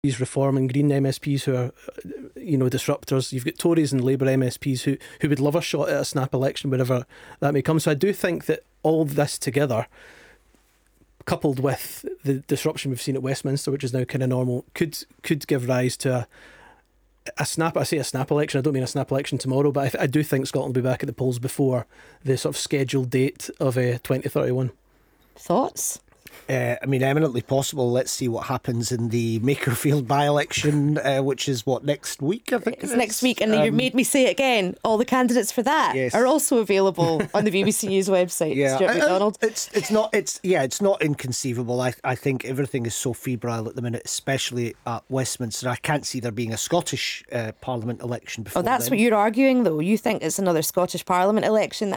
Reform and Green MSPs who are, disruptors. You've got Tories and Labour MSPs who would love a shot at a snap election wherever that may come. So I do think that all of this together, coupled with the disruption we've seen at Westminster, which is now kind of normal, could give rise to a snap. I say a snap election. I don't mean a snap election tomorrow, but I do think Scotland will be back at the polls before the sort of scheduled date of 2031. Thoughts? Eminently possible. Let's see what happens in the Makerfield by-election, which is next week, I think. It's next week, and you made me say it again. All the candidates for that are also available on the BBC News website. Yeah, Stuart McDonald. It's not inconceivable. I think everything is so febrile at the minute, especially at Westminster. I can't see there being a Scottish Parliament election before. That's what you're arguing, though. You think it's another Scottish Parliament election